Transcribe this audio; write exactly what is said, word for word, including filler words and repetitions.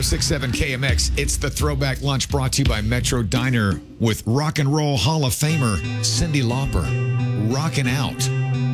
six point seven K M X. It's the Throwback Lunch brought to you by Metro Diner with Rock and Roll Hall of Famer Cyndi Lauper. Rockin' out.